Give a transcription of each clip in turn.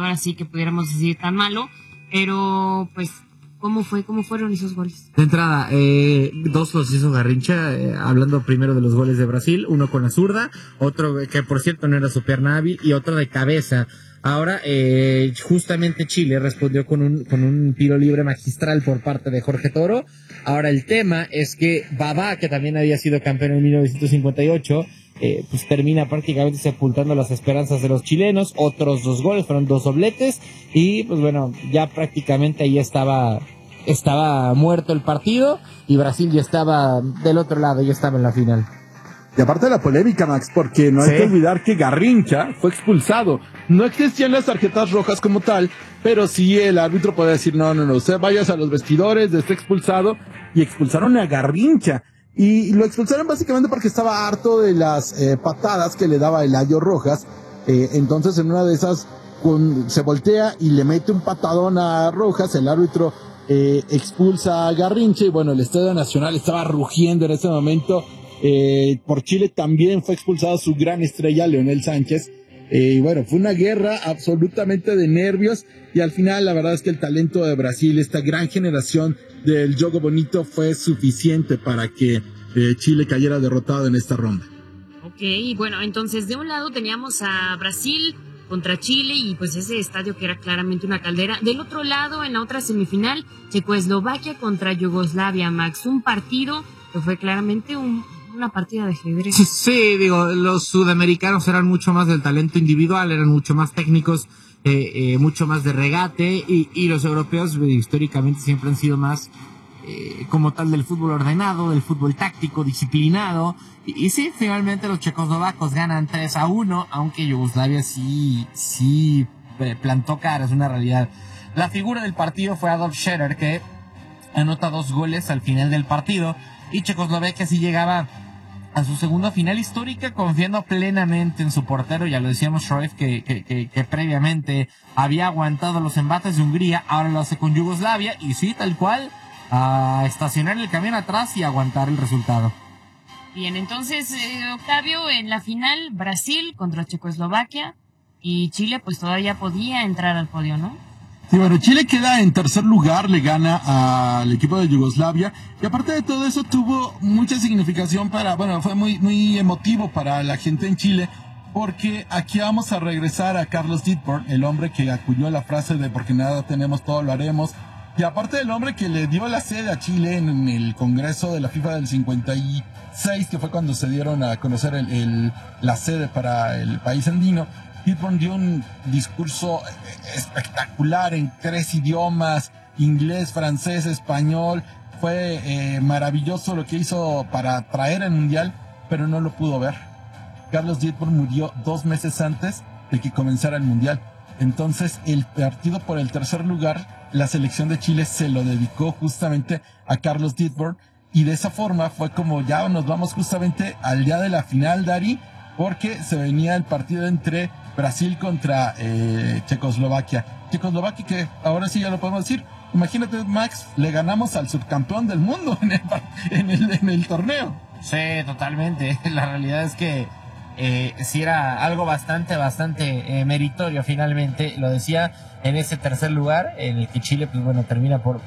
ahora sí que pudiéramos decir tan malo, pero pues ¿cómo fueron esos goles? De entrada, dos los hizo Garrincha, hablando primero de los goles de Brasil, uno con la zurda, otro que por cierto no era su pierna hábil, y otro de cabeza. Ahora, justamente Chile respondió con un tiro libre magistral por parte de Jorge Toro. Ahora el tema es que Babá, que también había sido campeón en 1958, pues termina prácticamente sepultando las esperanzas de los chilenos. Otros dos goles, fueron dos dobletes, y pues bueno, ya prácticamente ahí estaba muerto el partido, y Brasil ya estaba del otro lado, ya estaba en la final. Y aparte de la polémica, Max, porque no hay que olvidar que Garrincha fue expulsado. No existían las tarjetas rojas como tal, pero sí el árbitro podía decir, no, usted vayas a los vestidores, esté expulsado, y expulsaron a Garrincha. Y lo expulsaron básicamente porque estaba harto de las patadas que le daba Eladio Rojas. Entonces en una de esas se voltea y le mete un patadón a Rojas, el árbitro expulsa a Garrincha, y bueno, el Estadio Nacional estaba rugiendo en ese momento. Por Chile también fue expulsado su gran estrella, Leonel Sánchez. Y bueno, fue una guerra absolutamente de nervios, y al final la verdad es que el talento de Brasil, esta gran generación del juego bonito, fue suficiente para que Chile cayera derrotado en esta ronda. Ok, bueno, entonces de un lado teníamos a Brasil contra Chile, y pues ese estadio que era claramente una caldera. Del otro lado, en la otra semifinal, Checoslovaquia contra Yugoslavia, Max, un partido que fue claramente una partida de ajedrez. Sí, digo, los sudamericanos eran mucho más del talento individual, eran mucho más técnicos, mucho más de regate, y los europeos históricamente siempre han sido más como tal del fútbol ordenado, del fútbol táctico, disciplinado, y sí, finalmente los checoslovacos ganan 3-1, aunque Yugoslavia sí plantó cara, es una realidad. La figura del partido fue Adolf Scherer, que anota 2 goles al final del partido, y Checoslovaquia sí llegaba a su segunda final histórica confiando plenamente en su portero. Ya lo decíamos, Shroif, que previamente había aguantado los embates de Hungría, ahora lo hace con Yugoslavia, y sí, tal cual, a estacionar el camión atrás y aguantar el resultado. Bien, entonces, Octavio, en la final, Brasil contra Checoslovaquia, y Chile pues todavía podía entrar al podio, ¿no? Sí, bueno, Chile queda en tercer lugar, le gana al equipo de Yugoslavia, y aparte de todo eso tuvo mucha significación fue muy emotivo para la gente en Chile, porque aquí vamos a regresar a Carlos Dittborn, el hombre que acuñó la frase de porque nada tenemos, todo lo haremos, y aparte del hombre que le dio la sede a Chile en el Congreso de la FIFA del 56, que fue cuando se dieron a conocer la sede para el país andino. Dittborn dio un discurso espectacular en 3 idiomas, inglés, francés, español. Fue maravilloso lo que hizo para traer el Mundial, pero no lo pudo ver. Carlos Dittborn murió 2 meses antes de que comenzara el Mundial. Entonces, el partido por el tercer lugar, la selección de Chile se lo dedicó justamente a Carlos Dittborn, y de esa forma fue como ya nos vamos justamente al día de la final, Dari, porque se venía el partido entre Brasil contra Checoslovaquia. Checoslovaquia, que ahora sí ya lo podemos decir. Imagínate, Max, le ganamos al subcampeón del mundo en el torneo. Sí, totalmente. La realidad es que sí era algo bastante meritorio finalmente. Lo decía, en ese tercer lugar, en el que Chile, pues bueno, termina por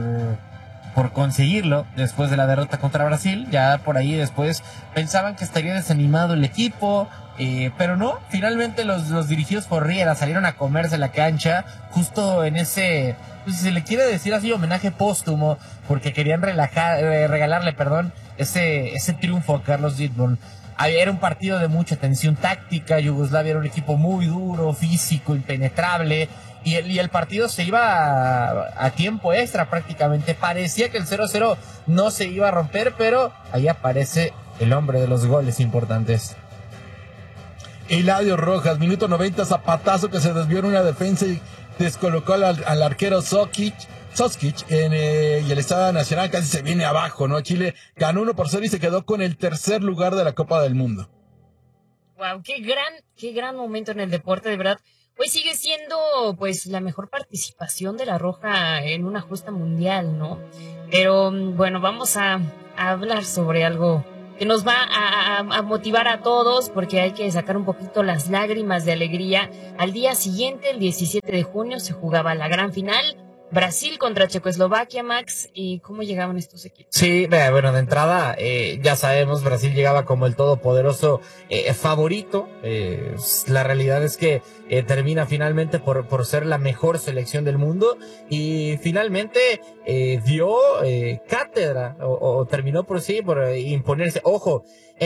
conseguirlo después de la derrota contra Brasil. Ya por ahí después pensaban que estaría desanimado el equipo, pero no, finalmente los dirigidos por Riera salieron a comerse la cancha justo en ese, pues si se le quiere decir así, homenaje póstumo, porque querían regalarle ese triunfo a Carlos Dittborn. Era un partido de mucha tensión táctica. Yugoslavia era un equipo muy duro, físico, impenetrable, y el partido se iba a tiempo extra prácticamente. Parecía que el 0-0 no se iba a romper, pero ahí aparece el hombre de los goles importantes. Eladio Rojas, minuto 90, zapatazo que se desvió en una defensa y descolocó al arquero Soskic, y el Estadio Nacional casi se viene abajo, ¿no? Chile ganó 1-0 y se quedó con el tercer lugar de la Copa del Mundo. Wow, qué gran momento en el deporte, de verdad. Hoy sigue siendo, pues, la mejor participación de la Roja en una justa mundial, ¿no? Pero, bueno, vamos a hablar sobre algo que nos va a motivar a todos, porque hay que sacar un poquito las lágrimas de alegría. Al día siguiente, el 17 de junio, se jugaba la gran final. Brasil contra Checoslovaquia, Max. ¿Y cómo llegaban estos equipos? Sí, bueno, de entrada, ya sabemos, Brasil llegaba como el todopoderoso favorito. La realidad es que termina finalmente por ser la mejor selección del mundo y finalmente dio cátedra o terminó por imponerse. Ojo,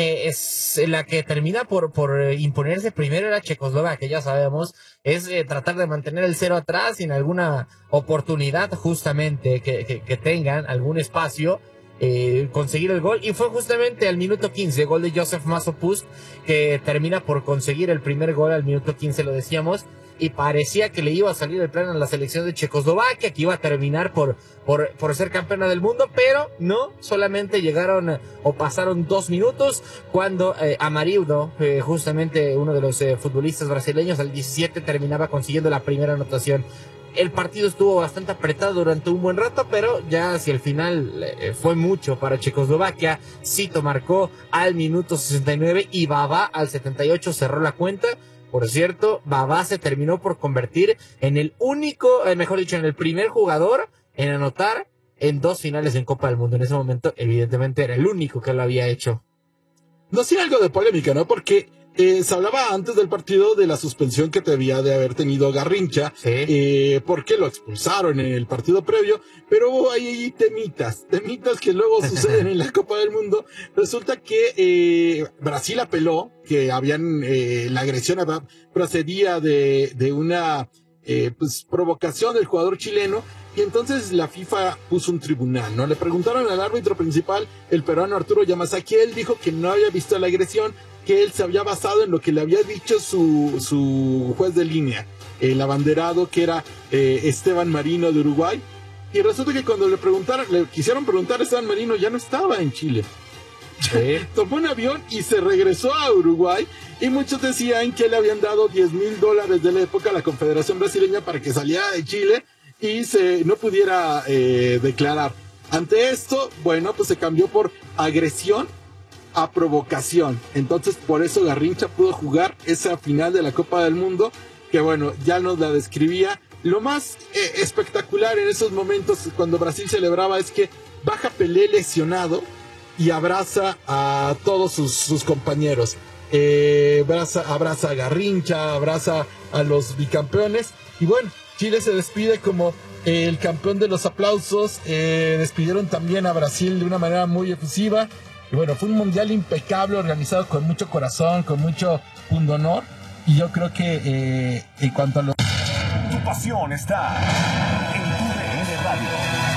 es la que termina por imponerse primero era Checoslovaquia, ya sabemos, es tratar de mantener el cero atrás sin alguna oportunidad justamente que tengan algún espacio, conseguir el gol, y fue justamente al minuto 15, gol de Josef Masopust, que termina por conseguir el primer gol al minuto 15, lo decíamos, y parecía que le iba a salir el plan a la selección de Checoslovaquia, que iba a terminar por ser campeona del mundo, pero no, solamente llegaron o pasaron 2 minutos cuando Amarildo, justamente uno de los futbolistas brasileños, al 17 terminaba consiguiendo la primera anotación. El partido estuvo bastante apretado durante un buen rato, pero ya hacia el final fue mucho para Checoslovaquia. Cito marcó al minuto 69 y Babá al 78 cerró la cuenta. Por cierto, Babá se terminó por convertir en el único, mejor dicho, en el primer jugador en anotar en 2 finales en Copa del Mundo. En ese momento, evidentemente, era el único que lo había hecho. No hacía algo de polémica, ¿no? Porque se hablaba antes del partido de la suspensión que debía de haber tenido Garrincha, sí, porque lo expulsaron en el partido previo, pero hubo ahí temitas que luego suceden en la Copa del Mundo. Resulta que Brasil apeló, que habían la agresión procedía de una provocación del jugador chileno, y entonces la FIFA puso un tribunal, ¿no? Le preguntaron al árbitro principal, el peruano Arturo Yamasaki. Él dijo que no había visto la agresión, que él se había basado en lo que le había dicho su juez de línea, el abanderado, que era Esteban Marino de Uruguay. Y resulta que cuando le quisieron preguntar a Esteban Marino, ya no estaba en Chile. Tomó un avión y se regresó a Uruguay, y muchos decían que le habían dado $10,000 de la época a la Confederación Brasileña para que saliera de Chile y no pudiera declarar. Ante esto, bueno, pues se cambió por agresión a provocación. Entonces, por eso Garrincha pudo jugar esa final de la Copa del Mundo, que bueno, ya nos la describía. Lo más espectacular en esos momentos, cuando Brasil celebraba, es que baja Pelé lesionado y abraza a todos sus compañeros. Abraza a Garrincha, abraza a los bicampeones, y bueno, Chile se despide como el campeón de los aplausos. Despidieron también a Brasil de una manera muy efusiva. Y bueno, fue un mundial impecable, organizado con mucho corazón, con mucho pundonor. Y yo creo que en cuanto a lo... Tu pasión está en TUDN Radio.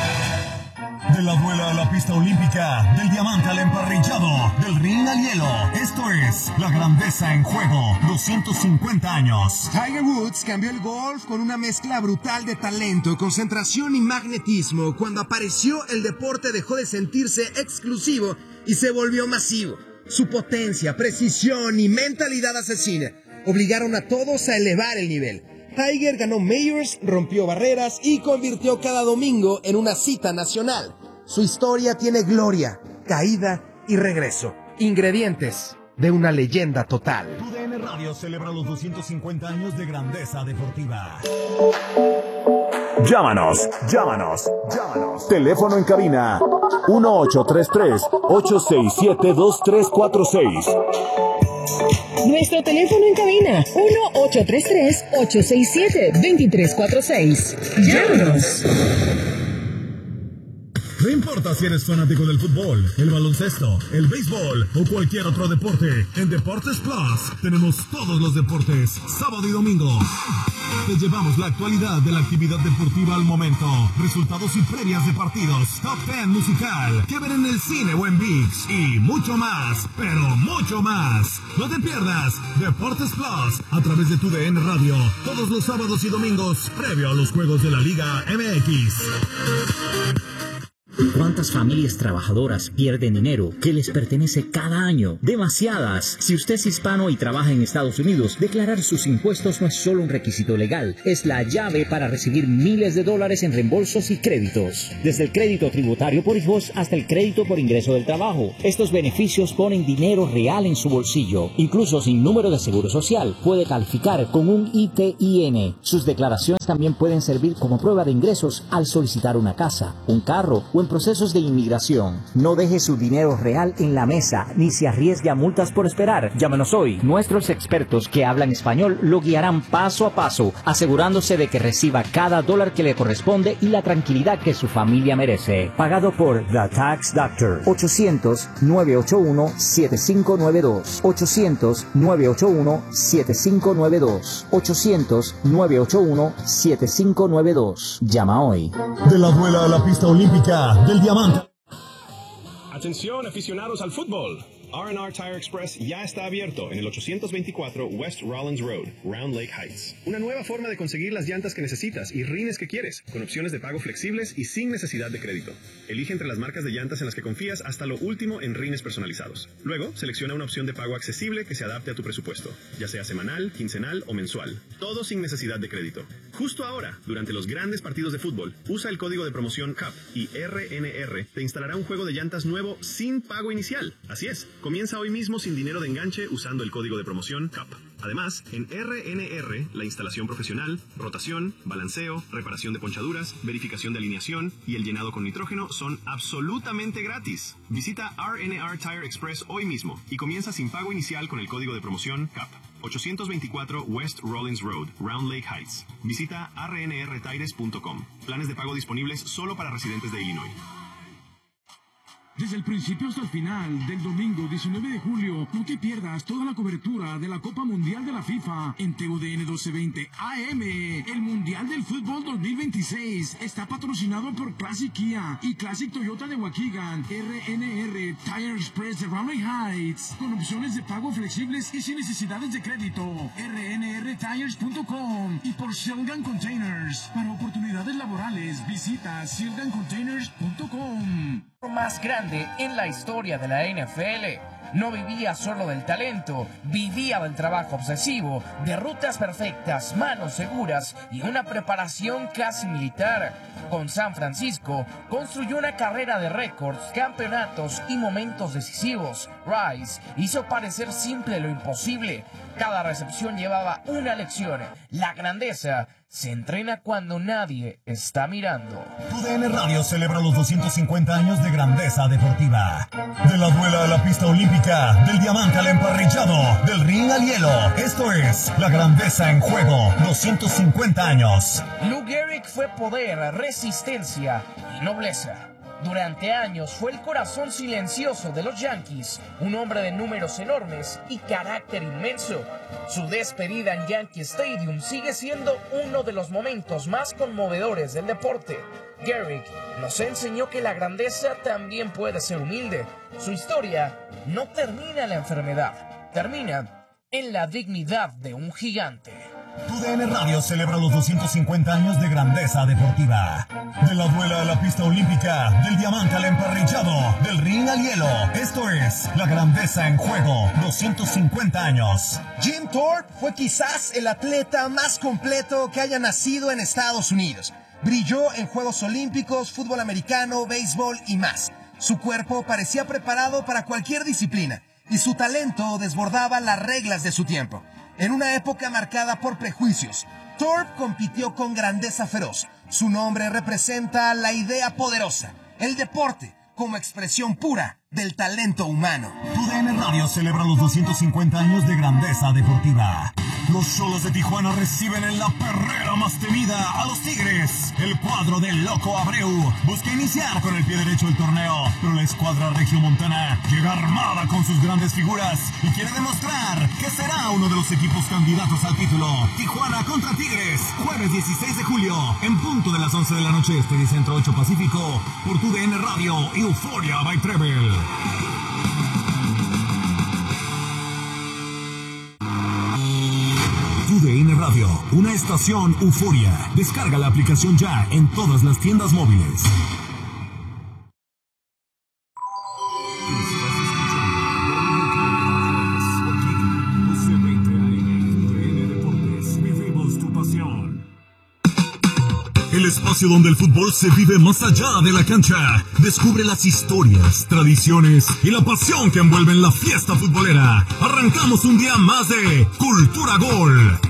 De la duela a la pista olímpica, del diamante al emparrillado, del ring al hielo. Esto es la grandeza en juego, 250 años. Tiger Woods cambió el golf con una mezcla brutal de talento, concentración y magnetismo. Cuando apareció, el deporte dejó de sentirse exclusivo y se volvió masivo. Su potencia, precisión y mentalidad asesina obligaron a todos a elevar el nivel. Tiger ganó Majors, rompió barreras y convirtió cada domingo en una cita nacional. Su historia tiene gloria, caída y regreso. Ingredientes de una leyenda total. TUDN Radio celebra los 250 años de grandeza deportiva. Llámanos. Teléfono en cabina 1833-867-2346. Nuestro teléfono en cabina 1833-867-2346. Llámanos. No importa si eres fanático del fútbol, el baloncesto, el béisbol o cualquier otro deporte, en Deportes Plus tenemos todos los deportes, sábado y domingo. Te llevamos la actualidad de la actividad deportiva al momento, resultados y previas de partidos, top 10 musical, que ver en el cine o en ViX, y mucho más, pero mucho más. No te pierdas Deportes Plus a través de TUDN Radio, todos los sábados y domingos, previo a los juegos de la Liga MX. ¿Cuántas familias trabajadoras pierden dinero que les pertenece cada año? Demasiadas. Si usted es hispano y trabaja en Estados Unidos, declarar sus impuestos no es solo un requisito legal, es la llave para recibir miles de dólares en reembolsos y créditos. Desde el crédito tributario por hijos hasta el crédito por ingreso del trabajo. Estos beneficios ponen dinero real en su bolsillo. Incluso sin número de seguro social, puede calificar con un ITIN. Sus declaraciones también pueden servir como prueba de ingresos al solicitar una casa, un carro o en procesos de inmigración. No deje su dinero real en la mesa, ni se arriesgue a multas por esperar. Llámenos hoy. Nuestros expertos que hablan español lo guiarán paso a paso, asegurándose de que reciba cada dólar que le corresponde y la tranquilidad que su familia merece. Pagado por The Tax Doctor. 800-981-7592. 800-981-7592. 800-981-7592. Llama hoy. De la duela a la pista olímpica del diamante. Atención, aficionados al fútbol. R&R Tire Express ya está abierto en el 824 West Rollins Road, Round Lake Heights. Una nueva forma de conseguir las llantas que necesitas y rines que quieres, con opciones de pago flexibles y sin necesidad de crédito. Elige entre las marcas de llantas en las que confías hasta lo último en rines personalizados. Luego, selecciona una opción de pago accesible que se adapte a tu presupuesto, ya sea semanal, quincenal o mensual. Todo sin necesidad de crédito. Justo ahora, durante los grandes partidos de fútbol, usa el código de promoción CUP y RNR te instalará un juego de llantas nuevo sin pago inicial. Así es. Comienza hoy mismo sin dinero de enganche usando el código de promoción CUP. Además, en RNR, la instalación profesional, rotación, balanceo, reparación de ponchaduras, verificación de alineación y el llenado con nitrógeno son absolutamente gratis. Visita RNR Tire Express hoy mismo y comienza sin pago inicial con el código de promoción CUP. 824 West Rollins Road, Round Lake Heights. Visita rnrtires.com. Planes de pago disponibles solo para residentes de Illinois. Desde el principio hasta el final del domingo 19 de julio, no te pierdas toda la cobertura de la Copa Mundial de la FIFA en TUDN 1220 AM. El Mundial del Fútbol 2026 está patrocinado por Classic Kia y Classic Toyota de Waukegan, RNR Tire Express de Round Lake Heights, con opciones de pago flexibles y sin necesidades de crédito. rnrtires.com y por Shellgun Containers. Para oportunidades laborales, visita shellguncontainers.com. Más grande en la historia de la NFL. No vivía solo del talento, vivía del trabajo obsesivo, de rutas perfectas, manos seguras y una preparación casi militar. Con San Francisco, construyó una carrera de récords, campeonatos y momentos decisivos. Rice hizo parecer simple lo imposible. Cada recepción llevaba una lección. La grandeza se entrena cuando nadie está mirando. TUDN Radio celebra los 250 años de grandeza deportiva. De la duela a la pista olímpica, del diamante al emparrillado, del ring al hielo. Esto es la grandeza en juego. 250 años. Lou Gehrig fue poder, resistencia y nobleza. Durante años fue el corazón silencioso de los Yankees, un hombre de números enormes y carácter inmenso. Su despedida en Yankee Stadium sigue siendo uno de los momentos más conmovedores del deporte. Gehrig nos enseñó que la grandeza también puede ser humilde. Su historia no termina en la enfermedad, termina en la dignidad de un gigante. TUDN Radio celebra los 250 años de grandeza deportiva. De la duela a la pista olímpica, del diamante al emparrillado, del ring al hielo. Esto es la grandeza en juego. 250 años. Jim Thorpe fue quizás el atleta más completo que haya nacido en Estados Unidos. Brilló en Juegos Olímpicos, fútbol americano, béisbol y más. Su cuerpo parecía preparado para cualquier disciplina y su talento desbordaba las reglas de su tiempo. En una época marcada por prejuicios, Thorpe compitió con grandeza feroz. Su nombre representa la idea poderosa, el deporte como expresión pura del talento humano. TUDN Radio celebra los 250 años de grandeza deportiva. Los Xolos de Tijuana reciben en la perrera más temida a los Tigres. El cuadro del Loco Abreu busca iniciar con el pie derecho el torneo, pero la escuadra regiomontana llega armada con sus grandes figuras y quiere demostrar que será uno de los equipos candidatos al título. Tijuana contra Tigres, jueves 16 de julio, en punto de las 11 de la noche este y Centro 8 Pacífico, por TUDN Radio y Euphoria by Treble. TUDN Radio, una estación Euphoria. Descarga la aplicación ya en todas las tiendas móviles. el espacio donde el fútbol se vive más allá de la cancha. Descubre las historias, tradiciones y la pasión que envuelven la fiesta futbolera. Arrancamos un día más de Cultura Gol.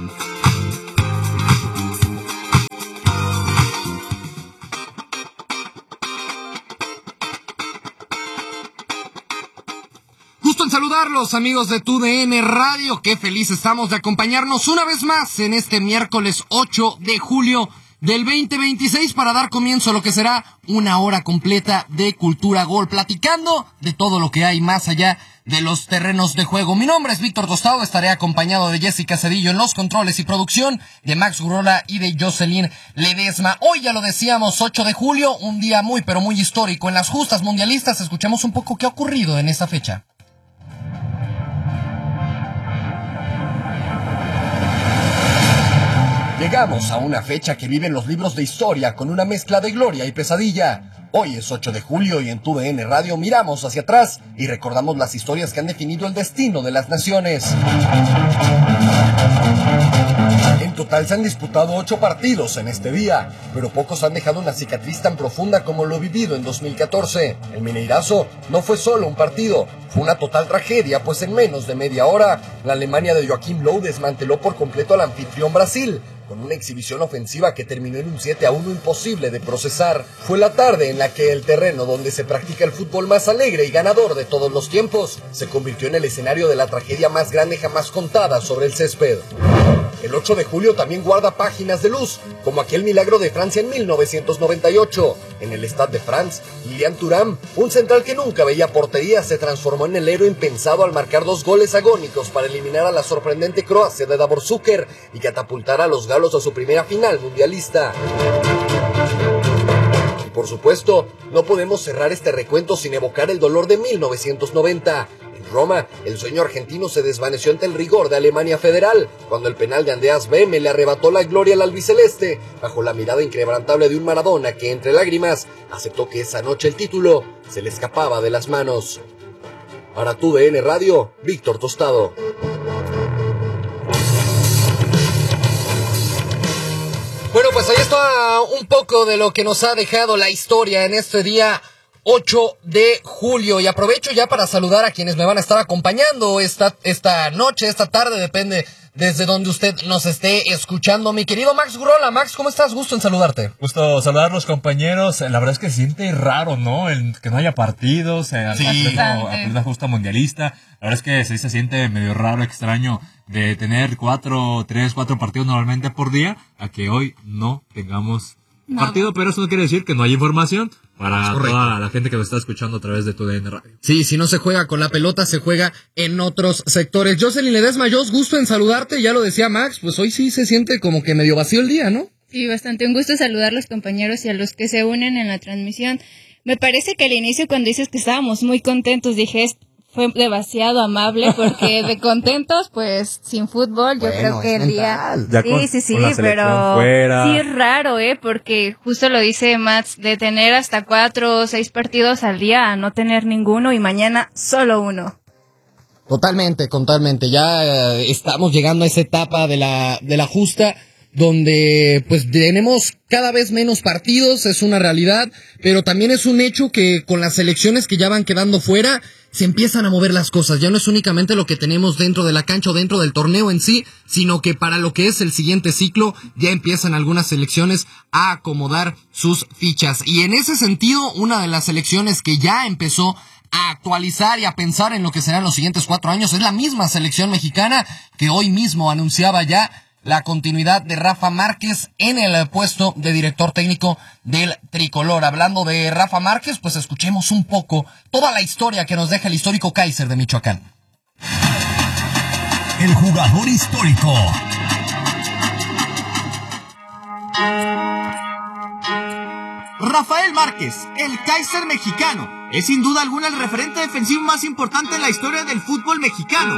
Gusto en saludarlos, amigos de TUDN Radio. Qué feliz estamos de acompañarnos una vez más en este miércoles 8 de julio del 2026 para dar comienzo a lo que será una hora completa de Cultura Gol, platicando de todo lo que hay más allá de los terrenos de juego. Mi nombre es Víctor Tostado, estaré acompañado de Jessica Cedillo en los controles y producción, de Max Gurola y de Jocelyn Ledesma. Hoy, ya lo decíamos, 8 de julio, un día muy pero muy histórico en las justas mundialistas. Escuchemos un poco qué ha ocurrido en esta fecha. Llegamos a una fecha que vive en los libros de historia con una mezcla de gloria y pesadilla. Hoy es 8 de julio y en TUDN Radio miramos hacia atrás y recordamos las historias que han definido el destino de las naciones. En total se han disputado 8 partidos en este día, pero pocos han dejado una cicatriz tan profunda como lo vivido en 2014. El Mineirazo no fue solo un partido, fue una total tragedia, pues en menos de media hora, la Alemania de Joachim Löw desmanteló por completo al anfitrión Brasil, con una exhibición ofensiva que terminó en un 7-1 imposible de procesar. Fue la tarde en la que el terreno donde se practica el fútbol más alegre y ganador de todos los tiempos se convirtió en el escenario de la tragedia más grande jamás contada sobre el césped. El 8 de julio también guarda páginas de luz, como aquel milagro de Francia en 1998. En el Stade de France, Lilian Thuram, un central que nunca veía portería, se transformó en el héroe impensado al marcar 2 goles agónicos para eliminar a la sorprendente Croacia de Davor Šuker y catapultar a los galos a su primera final mundialista. Y por supuesto, no podemos cerrar este recuento sin evocar el dolor de 1990. En Roma, el sueño argentino se desvaneció ante el rigor de Alemania Federal, cuando el penal de Andreas Böhme le arrebató la gloria al albiceleste, bajo la mirada inquebrantable de un Maradona que, entre lágrimas, aceptó que esa noche el título se le escapaba de las manos. Para TUDN Radio, Víctor Tostado. Bueno, pues ahí está un poco de lo que nos ha dejado la historia en este día 8 de julio. Y aprovecho ya para saludar a quienes me van a estar acompañando esta noche, esta tarde, depende desde donde usted nos esté escuchando. Mi querido Max Gurola. Max, ¿cómo estás? Gusto en saludarte. Gusto saludarlos, compañeros. La verdad es que se siente raro, ¿no? Que no haya partidos, la justa mundialista. La verdad es que sí se siente medio raro, extraño, de tener 4 partidos normalmente por día, a que hoy no tengamos partido, pero eso no quiere decir que no haya información para toda la gente que nos está escuchando a través de TUDN Radio. Sí, si no se juega con la pelota, se juega en otros sectores. Jocelyn Ledesma, gusto en saludarte, ya lo decía Max, pues hoy sí se siente como que medio vacío el día, ¿no? Sí, bastante. Un gusto saludar a los compañeros y a los que se unen en la transmisión. Me parece que al inicio, cuando dices que estábamos muy contentos, dije, fue demasiado amable, porque de contentos, pues, sin fútbol, yo creo que el día... Sí, pero fuera. Sí es raro, porque justo lo dice Mats, de tener hasta 4 o 6 partidos al día a no tener ninguno y mañana solo uno. Totalmente. Ya estamos llegando a esa etapa de la justa, donde pues tenemos cada vez menos partidos, es una realidad, pero también es un hecho que con las selecciones que ya van quedando fuera, se empiezan a mover las cosas. Ya no es únicamente lo que tenemos dentro de la cancha o dentro del torneo en sí, sino que para lo que es el siguiente ciclo ya empiezan algunas selecciones a acomodar sus fichas. Y en ese sentido, una de las selecciones que ya empezó a actualizar y a pensar en lo que serán los siguientes 4 años es la misma selección mexicana, que hoy mismo anunciaba ya la continuidad de Rafa Márquez en el puesto de director técnico del tricolor. Hablando de Rafa Márquez, pues escuchemos un poco toda la historia que nos deja el histórico Kaiser de Michoacán. El jugador histórico. Rafael Márquez, el Kaiser mexicano, es sin duda alguna el referente defensivo más importante en la historia del fútbol mexicano.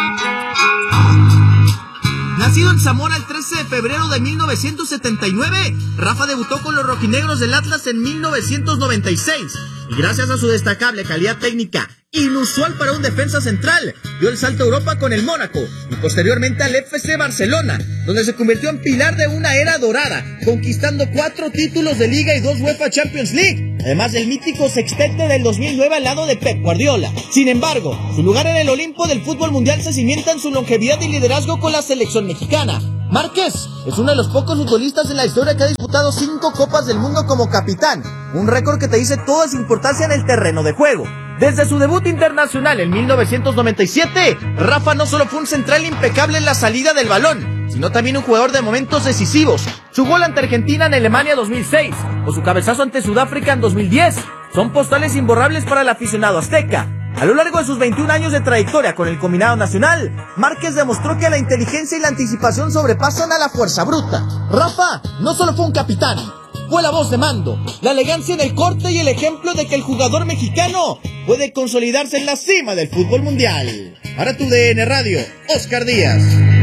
Nacido en Zamora el 13 de febrero de 1979, Rafa debutó con los rojinegros del Atlas en 1996 y gracias a su destacable calidad técnica inusual para un defensa central. Dio el salto a Europa con el Mónaco y posteriormente al FC Barcelona, donde se convirtió en pilar de una era dorada, conquistando 4 títulos de Liga y 2 UEFA Champions League, además del mítico sextete del 2009 al lado de Pep Guardiola. Sin embargo, su lugar en el Olimpo del fútbol mundial se cimienta en su longevidad y liderazgo con la selección mexicana. Márquez es uno de los pocos futbolistas en la historia que ha disputado 5 Copas del Mundo como capitán, un récord que te dice toda su importancia en el terreno de juego. Desde su debut internacional en 1997, Rafa no solo fue un central impecable en la salida del balón, sino también un jugador de momentos decisivos. Su gol ante Argentina en Alemania 2006 o su cabezazo ante Sudáfrica en 2010 son postales imborrables para el aficionado azteca. A lo largo de sus 21 años de trayectoria con el combinado nacional, Márquez demostró que la inteligencia y la anticipación sobrepasan a la fuerza bruta. Rafa no solo fue un capitán, fue la voz de mando, la elegancia en el corte y el ejemplo de que el jugador mexicano puede consolidarse en la cima del fútbol mundial. Para tu DN Radio, Oscar Díaz.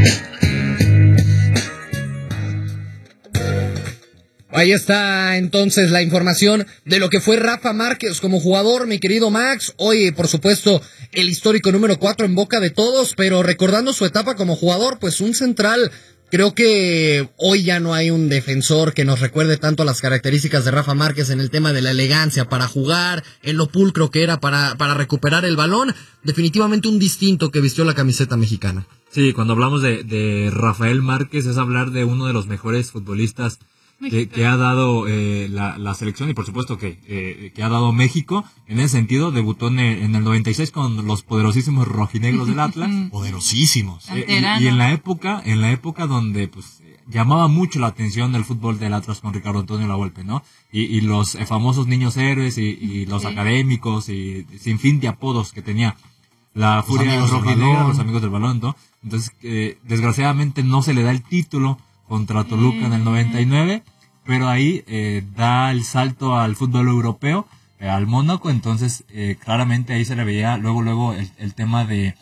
Ahí está entonces la información de lo que fue Rafa Márquez como jugador, mi querido Max. Hoy, por supuesto, el histórico número 4 en boca de todos, pero recordando su etapa como jugador, pues un central. Creo que hoy ya no hay un defensor que nos recuerde tanto las características de Rafa Márquez en el tema de la elegancia para jugar, en lo pulcro que era para recuperar el balón. Definitivamente un distinto que vistió la camiseta mexicana. Sí, cuando hablamos de Rafael Márquez es hablar de uno de los mejores futbolistas que ha dado la selección y por supuesto que ha dado México. En ese sentido, debutó en el 96 con los poderosísimos rojinegros del Atlas. Poderosísimos. Y en la época donde pues llamaba mucho la atención el fútbol del Atlas con Ricardo Antonio Lavolpe, ¿no? Y los famosos niños héroes y los académicos y sin fin de apodos que tenía la furia rojinegra, los amigos del balón, ¿no? Entonces, desgraciadamente no se le da el título contra Toluca en el 99, pero ahí da el salto al fútbol europeo, al Mónaco. Entonces claramente ahí se le veía luego el tema de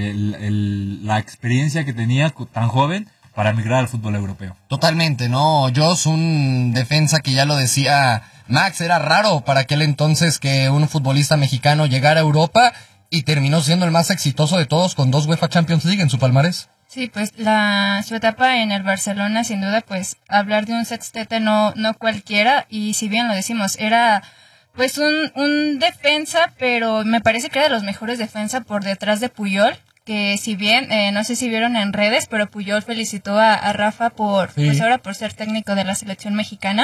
la experiencia que tenía tan joven para migrar al fútbol europeo. Totalmente, ¿no? Joss, un defensa que ya lo decía Max, era raro para aquel entonces que un futbolista mexicano llegara a Europa y terminó siendo el más exitoso de todos con 2 UEFA Champions League en su palmarés. Sí, pues su etapa en el Barcelona, sin duda, pues hablar de un sextete no cualquiera, y si bien lo decimos, era pues un defensa, pero me parece que era de los mejores defensa por detrás de Puyol, que si bien, no sé si vieron en redes, pero Puyol felicitó a Rafa pues ahora por ser técnico de la selección mexicana,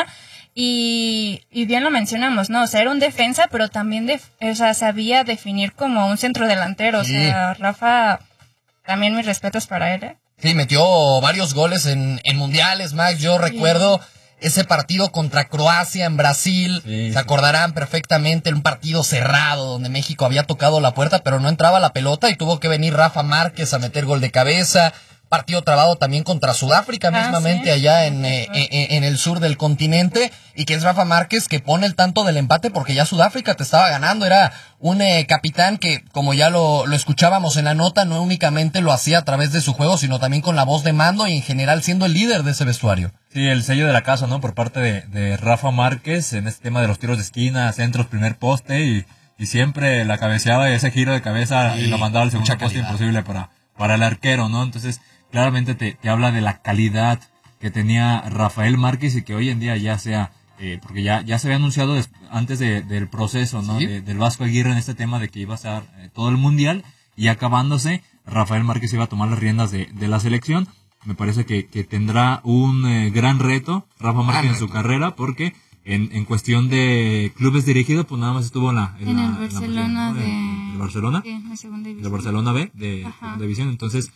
y bien lo mencionamos, ¿no? O sea, era un defensa, pero también sabía definir como un centrodelantero, sí. O sea, Rafa... También mis respetos para él, ¿eh? Sí, metió varios goles en mundiales, Max. Yo recuerdo ese partido contra Croacia en Brasil. Sí, se acordarán perfectamente, un partido cerrado donde México había tocado la puerta, pero no entraba la pelota y tuvo que venir Rafa Márquez a meter gol de cabeza. Partido trabado también contra Sudáfrica, mismamente allá en el sur del continente, y que es Rafa Márquez que pone el tanto del empate porque ya Sudáfrica te estaba ganando. Era un capitán que, como ya lo escuchábamos en la nota, no únicamente lo hacía a través de su juego, sino también con la voz de mando y en general siendo el líder de ese vestuario. Sí, el sello de la casa, ¿no? Por parte de Rafa Márquez en este tema de los tiros de esquina, centros, primer poste y siempre la cabeceaba y ese giro de cabeza y lo mandaba al segundo poste imposible para el arquero, ¿no? Entonces, claramente te habla de la calidad que tenía Rafael Márquez y que hoy en día ya sea, porque ya se había anunciado antes del proceso, ¿no? ¿Sí? Del Vasco Aguirre en este tema de que iba a ser todo el mundial, y acabándose, Rafael Márquez iba a tomar las riendas de la selección. Me parece que tendrá un gran reto Rafa Márquez en su carrera, porque en cuestión de clubes dirigidos, pues nada más estuvo en el Barcelona de Barcelona, sí, en la segunda división. de Barcelona B de segunda división. Entonces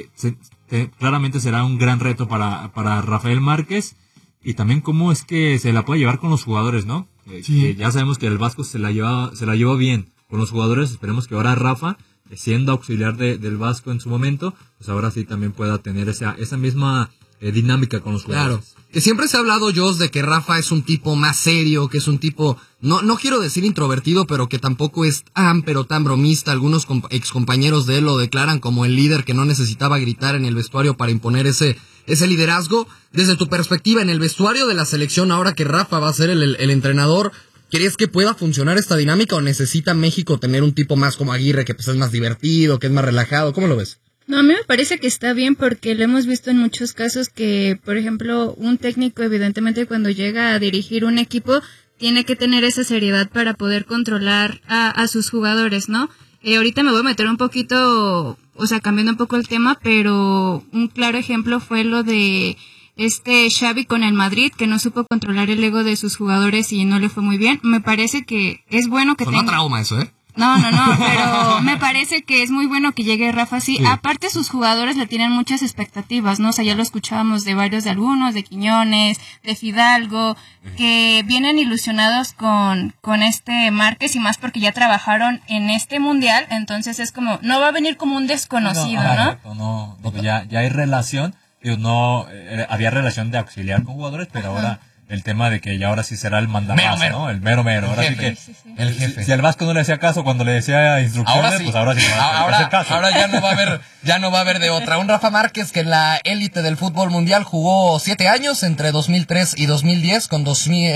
claramente será un gran reto para Rafael Márquez, y también cómo es que se la puede llevar con los jugadores, ¿no? Que ya sabemos que el Vasco se la llevó bien con los jugadores. Esperemos que ahora Rafa, siendo auxiliar del Vasco en su momento, pues ahora sí también pueda tener esa misma dinámica con los jugadores. Claro, que siempre se ha hablado, Joss, de que Rafa es un tipo más serio, que es un tipo, no quiero decir introvertido, pero que tampoco es tan bromista. Algunos excompañeros de él lo declaran como el líder que no necesitaba gritar en el vestuario para imponer ese liderazgo. Desde tu perspectiva, en el vestuario de la selección, ahora que Rafa va a ser el entrenador, ¿Crees que pueda funcionar esta dinámica o necesita México tener un tipo más como Aguirre, que pues es más divertido, que es más relajado? ¿Cómo lo ves? No, a mí me parece que está bien porque lo hemos visto en muchos casos que, por ejemplo, un técnico evidentemente cuando llega a dirigir un equipo tiene que tener esa seriedad para poder controlar a sus jugadores, ¿no? Ahorita me voy a meter un poquito, o sea, cambiando un poco el tema, pero un claro ejemplo fue lo de Xavi con el Madrid, que no supo controlar el ego de sus jugadores y no le fue muy bien. Me parece que es bueno que tenga... trauma eso, ¿eh? No, pero me parece que es muy bueno que llegue Rafa así. Sí. Aparte, sus jugadores le tienen muchas expectativas, ¿no? O sea, ya lo escuchábamos de varios de algunos, de Quiñones, de Fidalgo, que vienen ilusionados con Márquez y más porque ya trabajaron en este mundial, entonces es como, no va a venir como un desconocido, ¿no? Porque ya hay relación, había relación de auxiliar con jugadores, pero ahora... El tema de que ya ahora sí será el mandamás, ¿no? El mero. Ahora jefe, sí que el jefe. Si al Vasco no le hacía caso cuando le decía instrucciones, pues ahora sí le va a hacer caso. Ahora ya no va a haber de otra. Un Rafa Márquez que en la élite del fútbol mundial jugó 7 años entre 2003 y 2010 con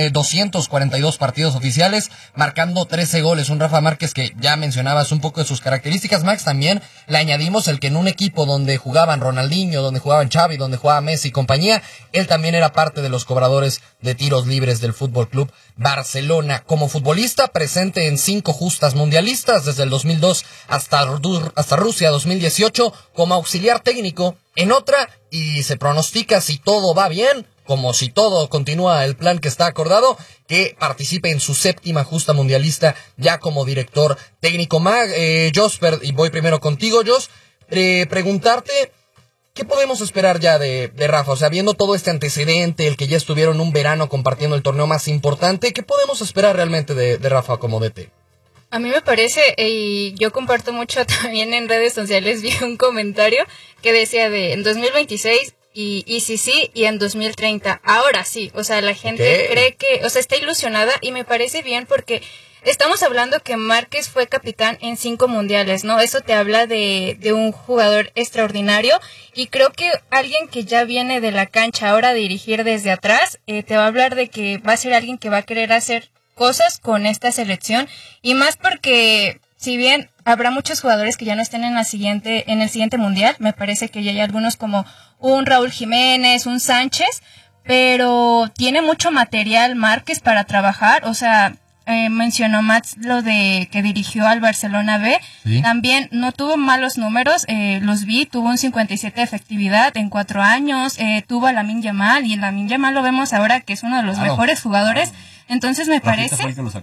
242 partidos oficiales, marcando 13 goles. Un Rafa Márquez que ya mencionabas un poco de sus características, Max. También le añadimos el que en un equipo donde jugaban Ronaldinho, donde jugaban Xavi, donde jugaba Messi y compañía, él también era parte de los cobradores de tiros libres del Fútbol Club Barcelona. Como futbolista, presente en 5 justas mundialistas desde el 2002 hasta Rusia 2018, como auxiliar técnico en otra, y se pronostica, si todo va bien, como si todo continúa el plan que está acordado, que participe en su 7ª justa mundialista ya como director técnico. Jos, y voy primero contigo, Jos, preguntarte, ¿qué podemos esperar ya de Rafa? O sea, viendo todo este antecedente, el que ya estuvieron un verano compartiendo el torneo más importante, ¿qué podemos esperar realmente de Rafa como DT? A mí me parece, y yo comparto mucho también en redes sociales, vi un comentario que decía en 2026 y sí, y en 2030. Ahora sí, o sea, la gente cree que, o sea, está ilusionada y me parece bien porque... Estamos hablando que Márquez fue capitán en 5 mundiales, ¿no? Eso te habla de un jugador extraordinario y creo que alguien que ya viene de la cancha ahora a dirigir desde atrás, te va a hablar de que va a ser alguien que va a querer hacer cosas con esta selección y más porque si bien habrá muchos jugadores que ya no estén en el siguiente mundial, me parece que ya hay algunos como un Raúl Jiménez, un Sánchez, pero tiene mucho material Márquez para trabajar, o sea... mencionó Mats lo de que dirigió al Barcelona B, ¿sí? También no tuvo malos números, los vi, tuvo un 57 de efectividad en 4 años, tuvo a Lamine Yamal, y Lamine Yamal lo vemos ahora que es uno de los mejores jugadores, entonces me parece...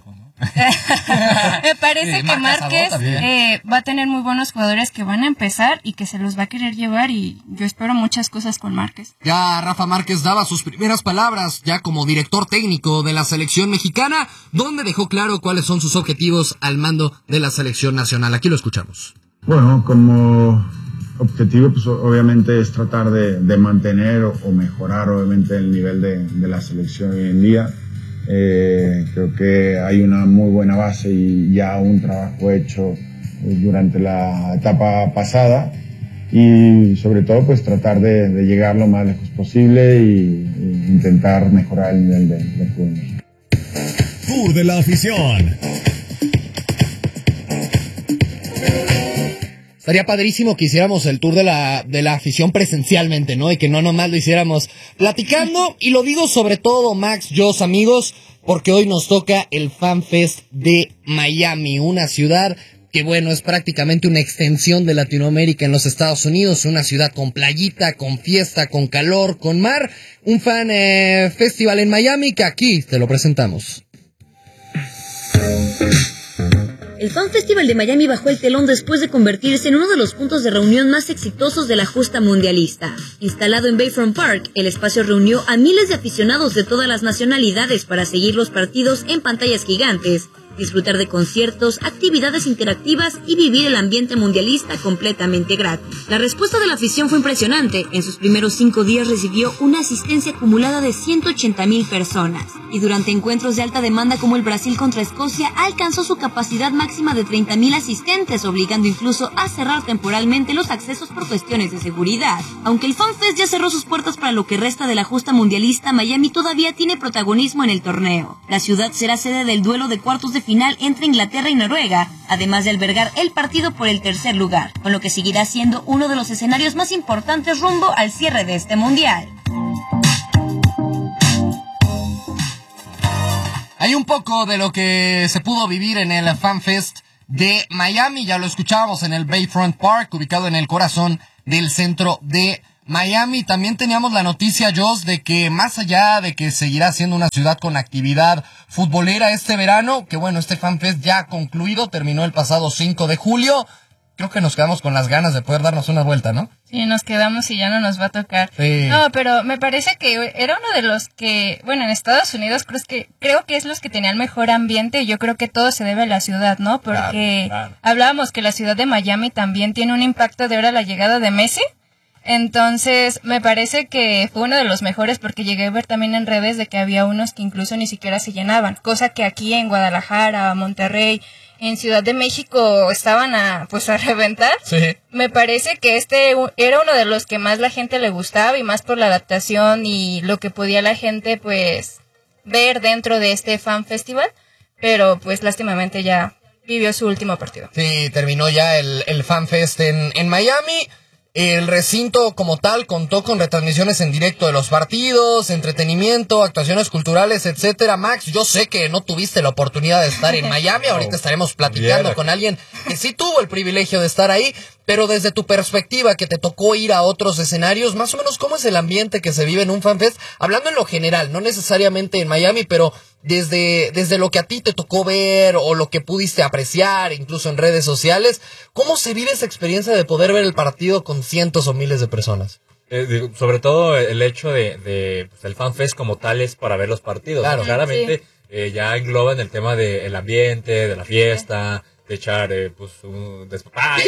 me parece que Márquez va a tener muy buenos jugadores que van a empezar y que se los va a querer llevar y yo espero muchas cosas con Márquez. Ya Rafa Márquez daba sus primeras palabras ya como director técnico de la selección mexicana, donde dejó claro cuáles son sus objetivos al mando de la selección nacional. Aquí lo escuchamos. Bueno, como objetivo pues obviamente es tratar de mantener o mejorar obviamente el nivel de la selección hoy en día. Creo que hay una muy buena base y ya un trabajo hecho durante la etapa pasada y sobre todo pues tratar de llegar lo más lejos posible y intentar mejorar el nivel del fútbol. Tour de la afición. Estaría padrísimo que hiciéramos el tour de la afición presencialmente, ¿no? Y que no nomás lo hiciéramos platicando. Y lo digo sobre todo, Max, Jos, amigos, porque hoy nos toca el Fan Fest de Miami, una ciudad que, bueno, es prácticamente una extensión de Latinoamérica en los Estados Unidos, una ciudad con playita, con fiesta, con calor, con mar. Un fan festival en Miami que aquí te lo presentamos. El Fan Festival de Miami bajó el telón después de convertirse en uno de los puntos de reunión más exitosos de la justa mundialista. Instalado en Bayfront Park, el espacio reunió a miles de aficionados de todas las nacionalidades para seguir los partidos en pantallas gigantes, disfrutar de conciertos, actividades interactivas y vivir el ambiente mundialista completamente gratis. La respuesta de la afición fue impresionante. En sus primeros 5 días recibió una asistencia acumulada de 180,000 personas. Y durante encuentros de alta demanda como el Brasil contra Escocia, alcanzó su capacidad máxima de 30,000 asistentes, obligando incluso a cerrar temporalmente los accesos por cuestiones de seguridad. Aunque el FanFest ya cerró sus puertas para lo que resta de la justa mundialista, Miami todavía tiene protagonismo en el torneo. La ciudad será sede del duelo de cuartos de final entre Inglaterra y Noruega, además de albergar el partido por el tercer lugar, con lo que seguirá siendo uno de los escenarios más importantes rumbo al cierre de este mundial. Hay un poco de lo que se pudo vivir en el FanFest de Miami, ya lo escuchábamos en el Bayfront Park, ubicado en el corazón del centro de Miami. También teníamos la noticia, Joss, de que más allá de que seguirá siendo una ciudad con actividad futbolera este verano, que bueno, este FanFest ya ha concluido, terminó el pasado 5 de julio, creo que nos quedamos con las ganas de poder darnos una vuelta, ¿no? Sí, nos quedamos y ya no nos va a tocar. Sí. No, pero me parece que era uno de los que, bueno, en Estados Unidos creo que es los que tenían mejor ambiente, y yo creo que todo se debe a la ciudad, ¿no? Porque hablábamos que la ciudad de Miami también tiene un impacto de ahora la llegada de Messi. Entonces, me parece que fue uno de los mejores, porque llegué a ver también en redes de que había unos que incluso ni siquiera se llenaban, cosa que aquí en Guadalajara, Monterrey, en Ciudad de México estaban a reventar. Sí. Me parece que este era uno de los que más la gente le gustaba, y más por la adaptación y lo que podía la gente pues ver dentro de este fan festival, pero pues lástimamente ya vivió su último partido. Sí, terminó ya el FanFest en Miami. El recinto como tal contó con retransmisiones en directo de los partidos, entretenimiento, actuaciones culturales, etcétera. Max, yo sé que no tuviste la oportunidad de estar en Miami, ahorita estaremos platicando con alguien que sí tuvo el privilegio de estar ahí, pero desde tu perspectiva, que te tocó ir a otros escenarios, más o menos, ¿cómo es el ambiente que se vive en un FanFest? Hablando en lo general, no necesariamente en Miami, pero desde lo que a ti te tocó ver o lo que pudiste apreciar, incluso en redes sociales, ¿cómo se vive esa experiencia de poder ver el partido con cientos o miles de personas? Sobre todo el hecho de pues, el FanFest como tal es para ver los partidos. Claro. Claramente ya engloba en el tema del ambiente, de la fiesta, de echar un despapalle.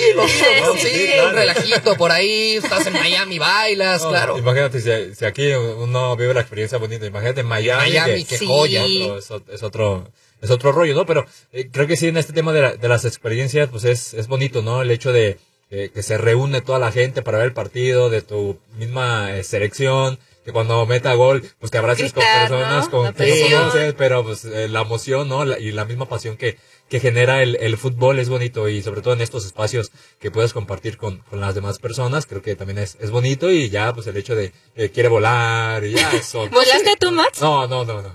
Un relajito por ahí, estás en Miami, bailas, claro. Imagínate, si aquí uno vive la experiencia bonita, imagínate Miami, qué joya. Es otro rollo, ¿no? Pero creo que sí, en este tema de las experiencias, pues es bonito, ¿no? El hecho de que se reúne toda la gente para ver el partido de tu misma selección, que cuando meta gol, pues te abraces con personas que no conoces, pero pues la emoción, ¿no? Y la misma pasión que genera el fútbol es bonito, y sobre todo en estos espacios que puedes compartir con las demás personas, creo que también es bonito. Y ya pues el hecho de quiere volar y ya eso. ¿Volaste tú, Max? No.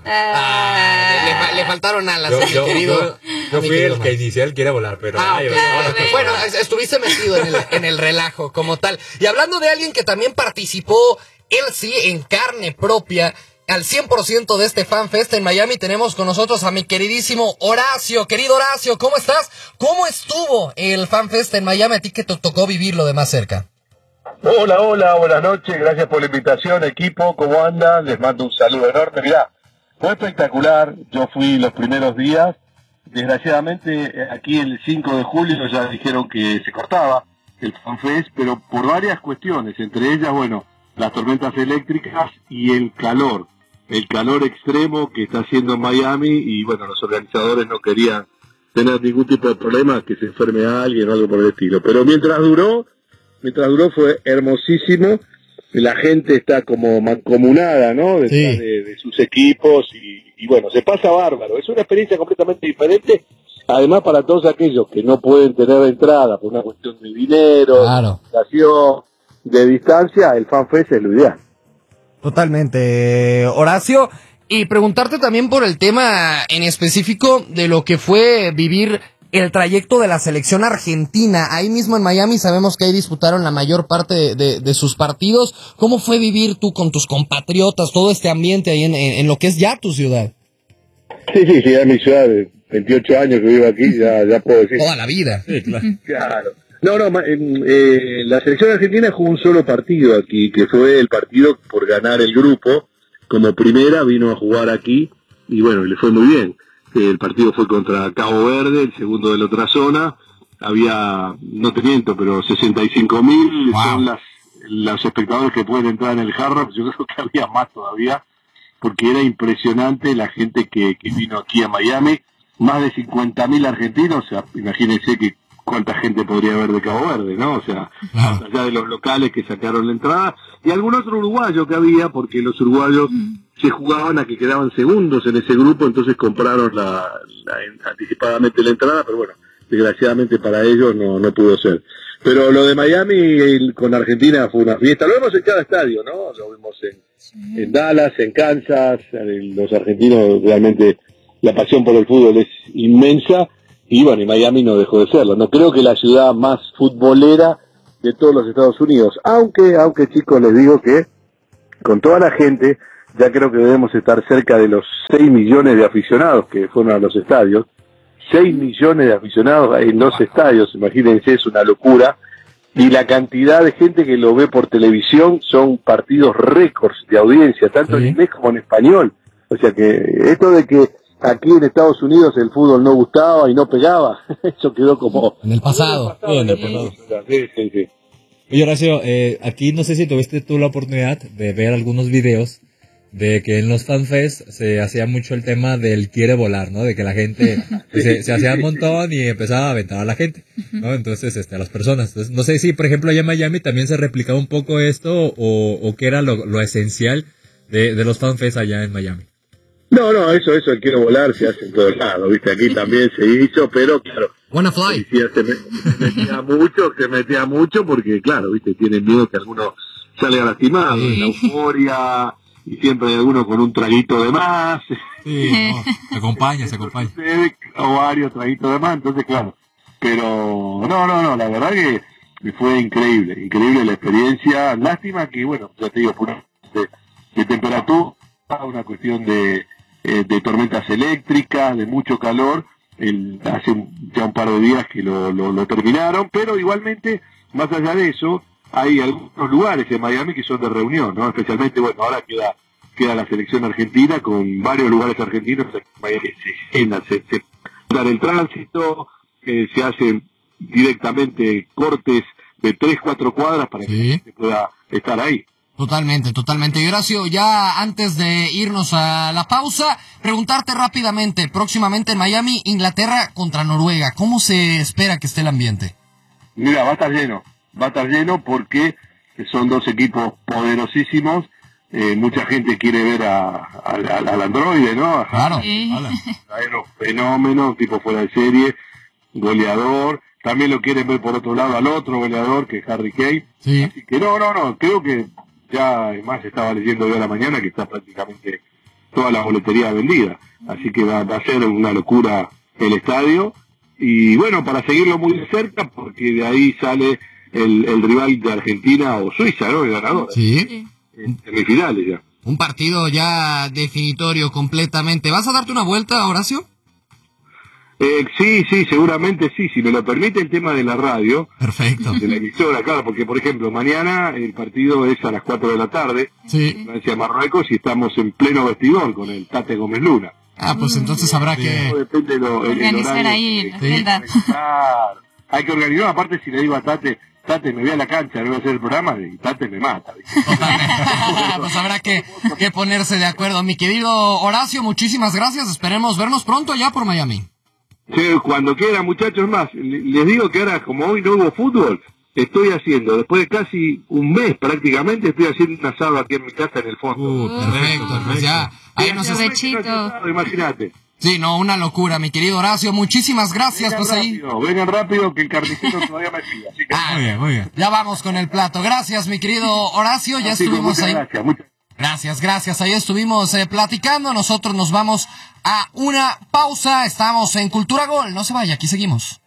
Le faltaron alas, yo querido. Yo fui el que inicié el quiere volar, pero bueno, estuviste metido en el relajo como tal. Y hablando de alguien que también participó, él sí, en carne propia, al 100% de este FanFest en Miami, tenemos con nosotros a mi queridísimo Horacio. Querido Horacio, ¿cómo estás? ¿Cómo estuvo el FanFest en Miami, a ti que te tocó vivirlo de más cerca? Hola, buenas noches, gracias por la invitación, equipo, ¿cómo andan? Les mando un saludo enorme. Mirá, fue espectacular, yo fui los primeros días, desgraciadamente aquí el 5 de julio ya dijeron que se cortaba el FanFest, pero por varias cuestiones, entre ellas, bueno, las tormentas eléctricas y el calor extremo que está haciendo en Miami, y bueno, los organizadores no querían tener ningún tipo de problema, que se enferme a alguien o algo por el estilo. Pero mientras duró fue hermosísimo, la gente está como mancomunada, ¿no? Detrás de sus equipos, y bueno, se pasa bárbaro, es una experiencia completamente diferente, además para todos aquellos que no pueden tener entrada por una cuestión de dinero, de distancia, el FanFest es lo ideal. Totalmente, Horacio. Y preguntarte también por el tema en específico de lo que fue vivir el trayecto de la selección argentina. Ahí mismo en Miami sabemos que ahí disputaron la mayor parte de sus partidos. ¿Cómo fue vivir tú con tus compatriotas todo este ambiente ahí en lo que es ya tu ciudad? Sí, es mi ciudad, 28 años que vivo aquí, ya puedo decir. Toda la vida. Sí, claro. La selección argentina jugó un solo partido aquí, que fue el partido por ganar el grupo. Como primera vino a jugar aquí y bueno, le fue muy bien. El partido fue contra Cabo Verde, el segundo de la otra zona. Había, no te miento, pero 65.000 son los espectadores que pueden entrar en el Hard Rock. Yo creo que había más todavía, porque era impresionante la gente que vino aquí a Miami. Más de 50.000 argentinos, o sea, imagínense que cuánta gente podría haber de Cabo Verde, ¿no? O sea, más allá de los locales que sacaron la entrada, y algún otro uruguayo que había, porque los uruguayos se jugaban a que quedaban segundos en ese grupo, entonces compraron anticipadamente la entrada, pero bueno, desgraciadamente para ellos no pudo ser. Pero lo de Miami con Argentina fue una fiesta. Lo vemos en cada estadio, ¿no? Lo vimos en Dallas, en Kansas. Los argentinos realmente, la pasión por el fútbol es inmensa. Y bueno, y Miami no dejó de serlo. No creo que la ciudad más futbolera de todos los Estados Unidos. Aunque chicos, les digo que con toda la gente, ya creo que debemos estar cerca de los 6 millones de aficionados que fueron a los estadios. 6 millones de aficionados en los estadios, imagínense, es una locura. Y la cantidad de gente que lo ve por televisión son partidos récords de audiencia, tanto en inglés como en español. O sea que esto de que aquí en Estados Unidos el fútbol no gustaba y no pegaba, eso quedó como... En el pasado. Sí. Oye, Horacio, aquí no sé si tuviste tú la oportunidad de ver algunos videos de que en los FanFest se hacía mucho el tema del quiere volar, ¿no? De que la gente se hacía un montón y empezaba a aventar a la gente, ¿no? Entonces, a las personas. Entonces, no sé si, por ejemplo, allá en Miami también se replicaba un poco esto o qué era lo esencial de los FanFest allá en Miami. No, eso, el quiero volar se hace en todos lados, ¿viste? Aquí también se hizo, pero claro. Wanna fly. Se metía mucho porque, claro, ¿viste? Tienen miedo que alguno salga lastimado, en la euforia, y siempre hay alguno con un traguito de más. Sí, no, se acompaña. O varios traguitos de más, entonces, claro. Pero, no, la verdad que fue increíble la experiencia. Lástima que, bueno, ya te digo, de temperatura, una cuestión de tormentas eléctricas, de mucho calor. Hace ya un par de días que lo terminaron, pero igualmente, más allá de eso, hay algunos lugares en Miami que son de reunión, ¿no? Especialmente, bueno, ahora queda la selección argentina con varios lugares argentinos. Miami se dan el tránsito, se hacen directamente cortes de 3-4 cuadras para que se pueda estar ahí. Totalmente. Y Horacio, ya antes de irnos a la pausa, preguntarte rápidamente, próximamente en Miami, Inglaterra contra Noruega, ¿cómo se espera que esté el ambiente? Mira, va a estar lleno porque son dos equipos poderosísimos. Mucha gente quiere ver al androide, ¿no? Claro. Fenómeno, tipo fuera de serie, goleador. También lo quieren ver por otro lado al otro goleador, que es Harry Kane. Sí. Así que no, creo que ya, además estaba leyendo hoy a la mañana que está prácticamente toda la boletería vendida. Así que va a ser una locura el estadio. Y bueno, para seguirlo muy de cerca, porque de ahí sale el rival de Argentina o Suiza, ¿no? El ganador. Sí. En semifinales ya. Un partido ya definitorio completamente. ¿Vas a darte una vuelta, Horacio? Sí, seguramente sí, si me lo permite el tema de la radio. Perfecto. De la emisora, claro, porque por ejemplo, mañana el partido es a las 4 de la tarde, Francia-Marruecos, y estamos en pleno vestidor con el Tate Gómez Luna. Pues entonces habrá que organizar ahí la agenda. Claro, hay que organizar, aparte si le digo a Tate, me voy a la cancha, no voy a hacer el programa, y Tate me mata. Pues habrá que ponerse de acuerdo. Mi querido Horacio, muchísimas gracias, esperemos vernos pronto allá por Miami. Sí, cuando quieran, muchachos, más. Les digo que ahora, como hoy no hubo fútbol, estoy haciendo, después de casi un mes prácticamente, estoy haciendo un asado aquí en mi casa en el fondo. Perfecto. Pues ya, ahí nos imagínate. Sí, no, una locura, mi querido Horacio, muchísimas gracias. Vengan rápido, que el carnicero todavía me pilla. Así que... Muy bien. Ya vamos con el plato. Gracias, mi querido Horacio, ya estuvimos ahí. Gracias. Ahí estuvimos platicando. Nosotros nos vamos a una pausa. Estamos en Cultura Gol. No se vaya, aquí seguimos.